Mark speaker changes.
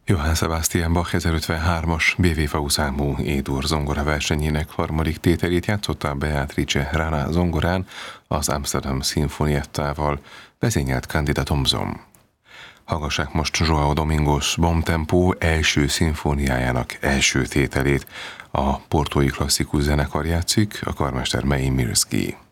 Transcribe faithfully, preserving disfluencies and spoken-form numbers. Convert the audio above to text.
Speaker 1: Johann Sebastian Bach ezerötvenhármas bé vé vé számú E-dur zongora versenyének harmadik tételét játszotta Beatrice Rana zongorán az Amsterdam Sinfoniettával, vezényelt Candida Thompson. Hallgassák most João Domingos Bomtempo első szimfóniájának első tételét. A portói klasszikus zenekar játszik, a karmester May Mirski.